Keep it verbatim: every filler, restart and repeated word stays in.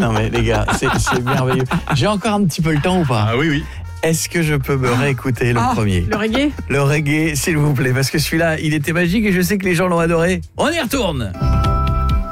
Non mais les gars, c'est, c'est merveilleux. J'ai encore un petit peu le temps ou pas ? Ah oui, oui. Est-ce que je peux me réécouter le Ah, premier ? Le reggae. Le reggae, s'il vous plaît, parce que celui-là, il était magique et je sais que les gens l'ont adoré. On y retourne !